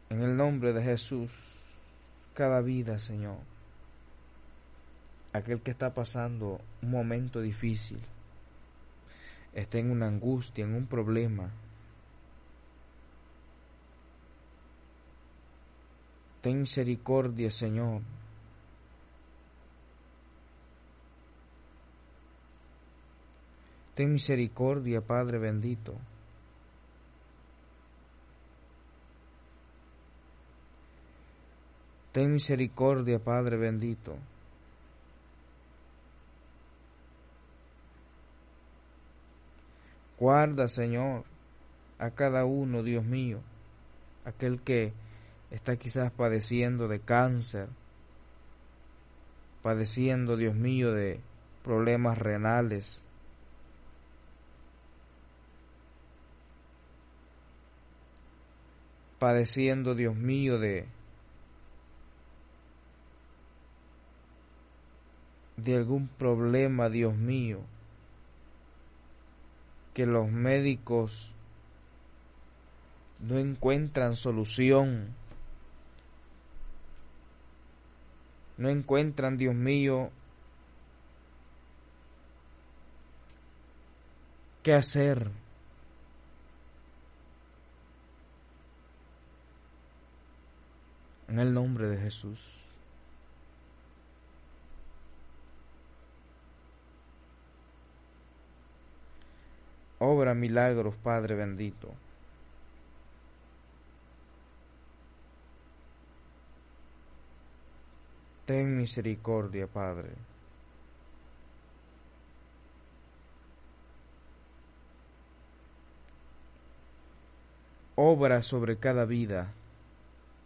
En el nombre de Jesús, cada vida, Señor, aquel que está pasando un momento difícil, está en una angustia, en un problema, ten misericordia, Señor. Ten misericordia, Padre bendito. Ten misericordia, Padre bendito. Guarda, Señor, a cada uno, Dios mío, aquel que está quizás padeciendo de cáncer, padeciendo, Dios mío, de problemas renales, padeciendo, Dios mío, de algún problema, Dios mío, que los médicos no encuentran solución, no encuentran, Dios mío, qué hacer. En el nombre de Jesús. Obra milagros, Padre bendito. Ten misericordia, Padre. Obra sobre cada vida.